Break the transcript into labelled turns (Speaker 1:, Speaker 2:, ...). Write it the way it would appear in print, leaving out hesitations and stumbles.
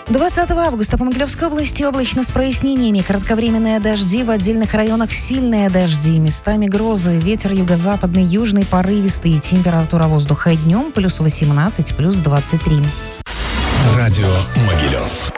Speaker 1: 20 августа по Могилевской области облачно с прояснениями. Кратковременные дожди, в отдельных районах сильные дожди, местами грозы, ветер юго-западный, южный порывистый. Температура воздуха днем +18, +23.
Speaker 2: Радио Могилев.